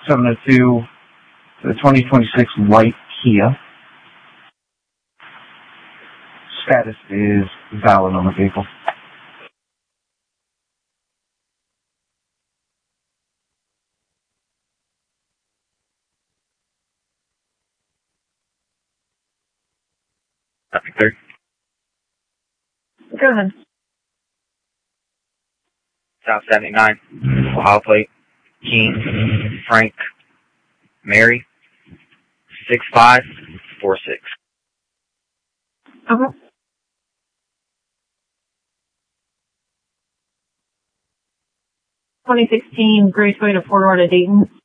702, the 2026 Light Kia. Status is valid on the vehicle. Third. Go ahead. South 79, Ohio plate, King, Frank, Mary, 6546. Okay. 2016 Gray Toyota 4-door to Dayton.